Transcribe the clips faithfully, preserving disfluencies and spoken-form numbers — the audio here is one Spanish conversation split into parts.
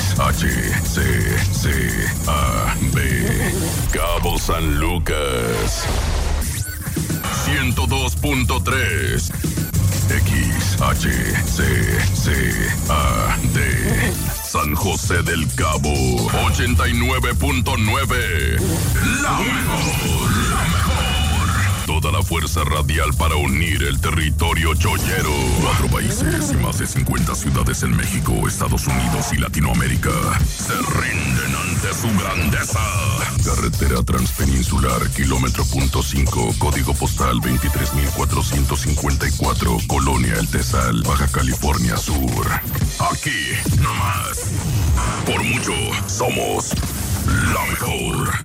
H, C, C, A, B. Cabo San Lucas. ciento dos punto tres. X, H, C, C, A, D. San José del Cabo. ochenta y nueve punto nueve. La mejor, la mejor. Toda la fuerza radial para unir el territorio chollero. Cuatro países y más de cincuenta ciudades en México, Estados Unidos y Latinoamérica se rinden ante su grandeza. Carretera Transpeninsular, kilómetro punto cinco, código postal veintitrés mil cuatrocientos cincuenta y cuatro, Colonia El Tesal, Baja California Sur. Aquí, nomás. Por mucho, somos la mejor.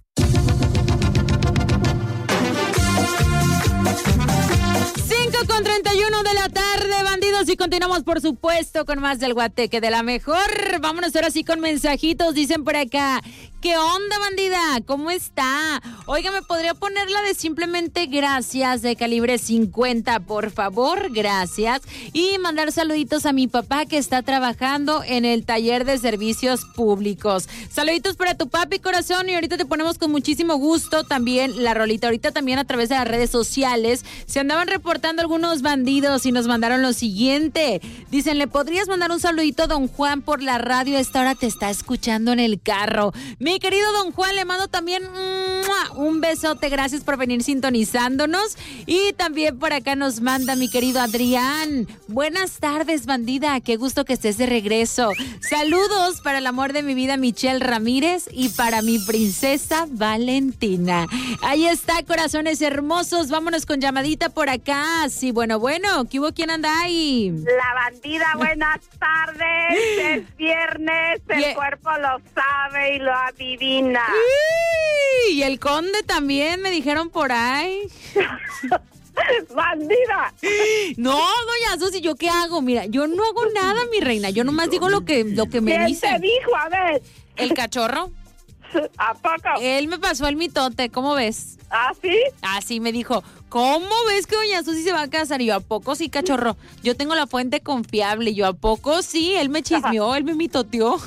cinco con treinta y uno de la tarde, bandidos, y continuamos, por supuesto, con más del Guateque de la mejor. Vámonos ahora sí con mensajitos. Dicen por acá: ¿qué onda, bandida? ¿Cómo está? Oiga, ¿me podría poner la de simplemente gracias de calibre cincuenta, por favor? Gracias. Y mandar saluditos a mi papá, que está trabajando en el taller de servicios públicos. Saluditos para tu papi, corazón, y ahorita te ponemos con muchísimo gusto también la rolita. Ahorita también a través de las redes sociales se andaban reportando algunos bandidos y nos mandaron lo siguiente. Dicen: ¿le podrías mandar un saludito a don Juan por la radio? A esta hora te está escuchando en el carro. Mi querido don Juan, le mando también un besote, gracias por venir sintonizándonos. Y también por acá nos manda mi querido Adrián: buenas tardes, bandida, qué gusto que estés de regreso. Saludos para el amor de mi vida, Michelle Ramírez, y para mi princesa Valentina. Ahí está, corazones hermosos. Vámonos con llamadita por acá. Sí, bueno, bueno, ¿qué hubo? ¿Quién anda ahí? La bandida, buenas tardes. Es viernes, el yeah. cuerpo lo sabe y lo adivina. Y el conde también, me dijeron por ahí. ¡Bandida! No, doña Susi, ¿yo qué hago? Mira, yo no hago nada, mi reina. Yo nomás digo lo que, lo que me ¿Quién dicen. ¿Quién te dijo? A ver. ¿El cachorro? ¿A poco? Él me pasó el mitote, ¿cómo ves? ¿Ah, sí? Así me dijo: ¿cómo ves que doña Susi se va a casar? Y yo: ¿a poco sí, cachorro? Yo tengo la fuente confiable. Y yo: ¿a poco sí? Él me chismeó, él me mitoteó.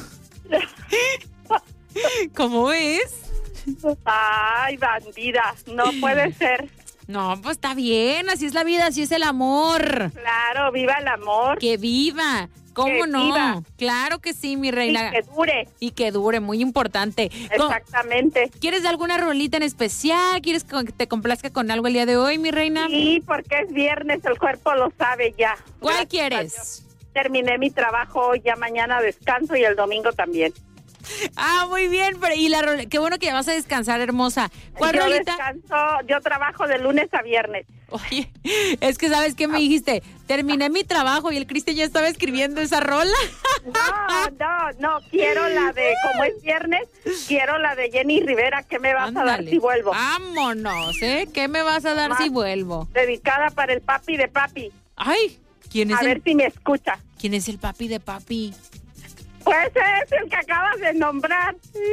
¿Cómo ves? Ay, bandida, no puede ser. No, pues está bien, así es la vida, así es el amor. Claro, viva el amor. Que viva. ¿Cómo que no? Viva. Claro que sí, mi reina. Y que dure. Y que dure, muy importante. Exactamente. ¿Quieres de alguna rolita en especial? ¿Quieres que te complazca con algo el día de hoy, mi reina? Sí, porque es viernes, el cuerpo lo sabe ya. ¿Cuál Gracias quieres? Terminé mi trabajo hoy, ya mañana descanso y el domingo también. Ah, muy bien, pero y la rol... qué bueno que ya vas a descansar, hermosa. ¿Cuál yo rolita? descanso, yo trabajo de lunes a viernes. Oye, es que ¿sabes qué me dijiste? Terminé mi trabajo y el Cristian ya estaba escribiendo esa rola. No, no, no, quiero la de, como es viernes, quiero la de Jenny Rivera, ¿qué me vas Ándale. a dar si vuelvo? Vámonos, ¿eh? ¿Qué me vas a dar Más si vuelvo? Dedicada para el papi de papi. Ay, ¿quién es a el...? A ver si me escucha. ¿Quién es el papi de papi? Pues es el que acabas de nombrar.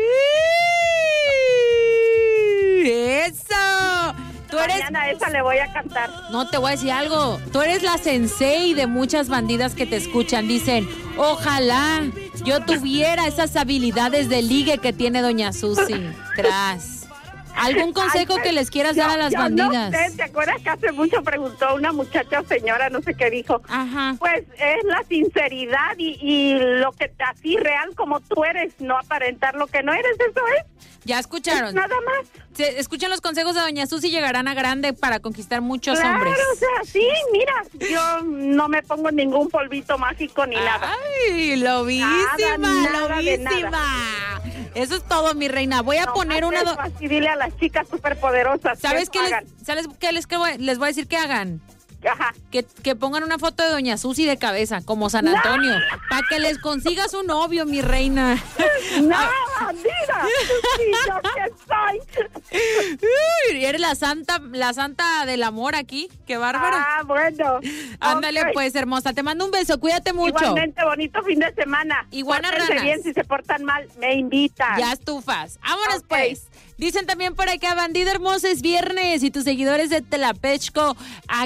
¡Eso! Tú eres... Mañana esa le voy a cantar. No, te voy a decir algo. Tú eres la sensei de muchas bandidas que te escuchan. Dicen: ojalá yo tuviera esas habilidades de ligue que tiene doña Susi. Tras. ¿Algún consejo Ay, pues, que les quieras yo, dar a las yo bandidas? No sé, ¿te acuerdas que hace mucho preguntó una muchacha o señora, no sé qué dijo? Ajá. Pues es la sinceridad y, y lo que así real como tú eres, no aparentar lo que no eres, eso es. Ya escucharon. Es nada más. Se, escuchen los consejos de doña Susi, llegarán a grande para conquistar muchos claro, hombres. Claro, o sea, sí, mira, yo no me pongo ningún polvito mágico ni Ay, nada. ¡Ay, lobísima, nada, lobísima! Eso es todo, mi reina. Voy a no, poner una... Do... Así dile a las chicas superpoderosas. ¿Sabes qué les, ¿Sabes qué les, qué les voy a decir que hagan? Ajá. Que, que pongan una foto de doña Susi de cabeza, como San Antonio, no. para que les consigas un novio, mi reina. ¡No, bandida! Sí, yo que soy. Uy, eres la santa, la santa del amor aquí. ¡Qué bárbaro! Ah, bueno. Ándale, okay. pues, hermosa. Te mando un beso. Cuídate mucho. Igualmente, bonito fin de semana. Iguana ranas. bien, si se portan mal, me invitan. Ya estufas. Vámonos, okay. pues. Dicen también por acá: bandida hermosa, es viernes y tus seguidores de Telapechco, acabado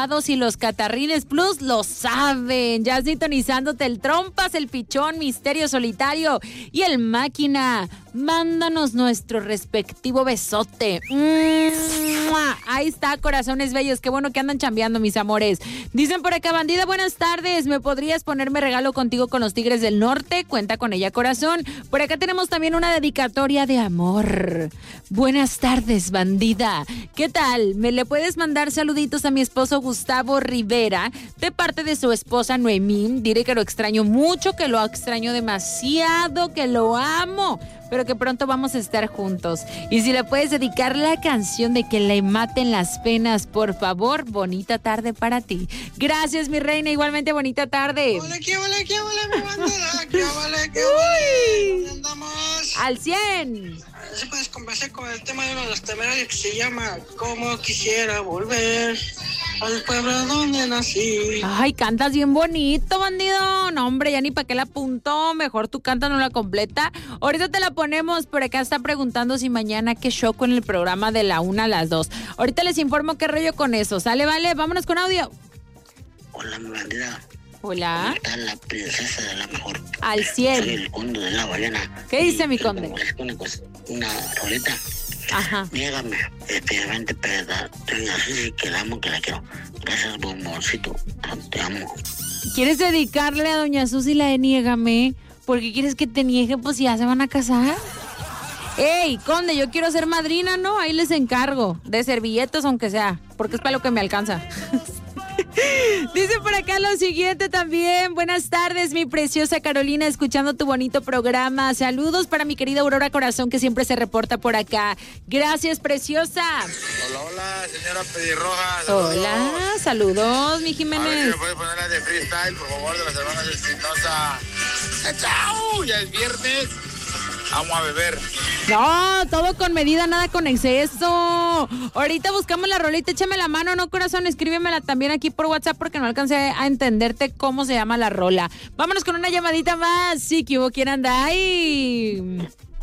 resfriados y los catarrines plus lo saben. Ya sintonizándote el Trompas, el Pichón, Misterio Solitario y el Máquina. Mándanos nuestro respectivo besote. ¡Mua! Ahí está, corazones bellos. Qué bueno que andan chambeando, mis amores. Dicen por acá, bandida, buenas tardes. ¿Me podrías ponerme regalo contigo con los Tigres del Norte? Cuenta con ella, corazón. Por acá tenemos también una dedicatoria de amor. Buenas tardes, bandida. ¿Qué tal? ¿Me le puedes mandar saluditos a mi esposo Gustavo Rivera de parte de su esposa Noemí? Diré que lo extraño mucho, que lo extraño demasiado, que lo amo, pero que pronto vamos a estar juntos. Y si le puedes dedicar la canción de Que le maten las penas, por favor, bonita tarde para ti. Gracias, mi reina, igualmente bonita tarde. Hola, ¿qué vale, qué vale, mi bandera? ¿Qué vale, qué vale? ¿Dónde andamos? Al cien. ¿Se puedes conversar con el tema de uno de los temerarios que se llama Como quisiera volver al pueblo donde nací? Ay, cantas bien bonito, bandido. No, hombre, ya ni para qué la apuntó. Mejor tú canta, no la completa. Ahorita te la ponemos. Por acá está preguntando si mañana qué show con el programa de la una a las dos. Ahorita les informo qué rollo con eso. Sale, vale, vámonos con audio. Hola, mi bandida. Hola. ¿Cómo está la princesa de la mejor? Al cien. Soy el conde de la ballena. ¿Qué dice mi Y quiero conde? compartir con pues, una rolita. Ajá. Niégame, especialmente para doña Susi, que la amo, que la quiero. Gracias, bomboncito. Te amo. ¿Quieres dedicarle a doña Susi la de Niégame? ¿Por qué quieres que te niegue? Pues ya se van a casar. Ey, conde, yo quiero ser madrina, ¿no? Ahí les encargo. De servilletas, aunque sea. Porque es para lo que me alcanza. Dice por acá lo siguiente también. Buenas tardes, mi preciosa Carolina, escuchando tu bonito programa. Saludos para mi querida Aurora Corazón, que siempre se reporta por acá. Gracias, preciosa. Hola, hola, señora Pedirroja. Saludos. Hola, saludos, mi A ver si Jiménez. me puede poner la de freestyle, por favor, de las hermanas Espinosa. ¡Chao! Ya es viernes. Vamos a beber. No, todo con medida, nada con exceso. Ahorita buscamos la rolita, échame la mano, ¿no, corazón? Escríbemela también aquí por WhatsApp porque no alcancé a entenderte cómo se llama la rola. Vámonos con una llamadita más. Sí, que hubo, ¿quién anda ahí?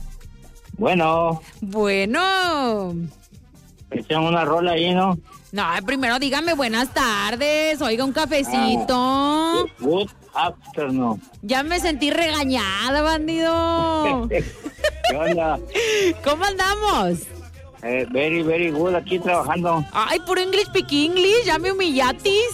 Bueno, Bueno. echan una rola ahí, ¿no? No, primero dígame buenas tardes. Oiga, un cafecito. Good afternoon. Ya me sentí regañada, bandido. ¿Qué onda? ¿Cómo andamos? Eh, very, very good, aquí trabajando. Ay, puro English pick English, ya me humillatis.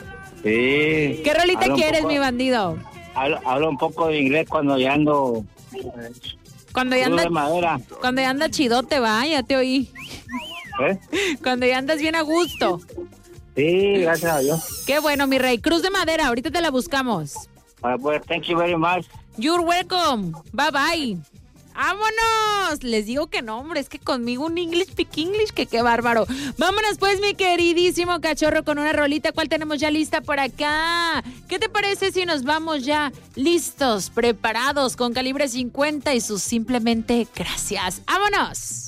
Sí. ¿Qué rolita Hablo un quieres, poco- mi bandido? Hablo, hablo un poco de inglés cuando ya ando... eh, Cuando ya crudo anda, de madera. cuando ya anda chidote, va, ya te oí. ¿Eh? Cuando ya andas bien a gusto. Sí, gracias a Dios. Qué bueno, mi rey. Cruz de madera, ahorita te la buscamos. Bueno, pues, thank you very much. You're welcome. Bye bye. ¡Vámonos! Les digo que no, hombre, es que conmigo un English pick English, que qué bárbaro. Vámonos pues, mi queridísimo cachorro, con una rolita. ¿Cuál tenemos ya lista por acá? ¿Qué te parece si nos vamos ya listos, preparados, con Calibre cincuenta y sus Simplemente Gracias? ¡Vámonos!